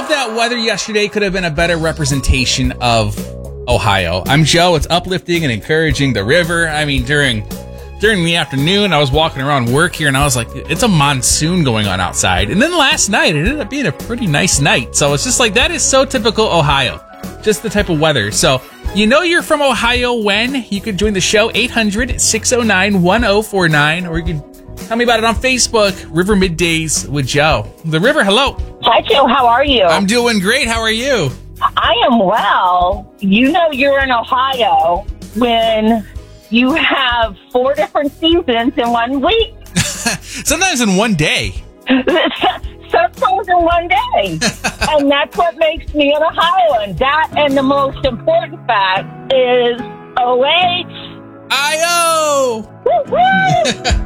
thought that weather yesterday could have been a better representation of Ohio. I'm Joe. It's uplifting and encouraging. The river. I mean, during the afternoon, I was walking around work here, and I was like, it's a monsoon going on outside. And then last night, it ended up being a pretty nice night. So it's just like, that is so typical Ohio. Just the type of weather. So you know you're from Ohio when you can join the show, 800-609-1049, or you can tell me about it on Facebook, River Middays with Joe. The River, hello. Hi, Joe. How are you? I'm doing great. How are you? I am well. You know you're in Ohio when you have 4 different seasons in 1 week. Sometimes in one day. Sometimes in 1 day. And that's what makes me an Ohioan. That, and the most important fact is OH. I-O! Woo-woo!